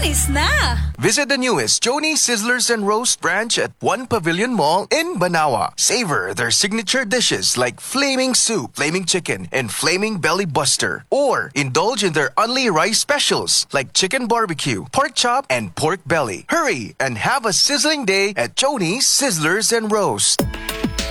Chonies na! Visit the newest Joni Sizzlers and Roast branch at One Pavilion Mall in Banawa. Savor their signature dishes like Flaming Soup, Flaming Chicken, and Flaming Belly Buster. Or indulge in their only rice specials like Chicken Barbecue, Pork Chop, and Pork Belly. Hurry and have a sizzling day at Joni's Sizzlers and Roast.